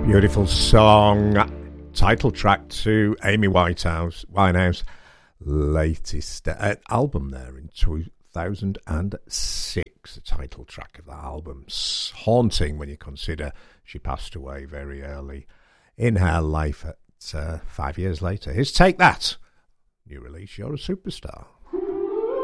Beautiful song, title track to Amy Winehouse latest album there in 2006. The title track of that album, haunting when you consider she passed away very early in her life at 5 years later. Here's Take That, new release, You're a Superstar.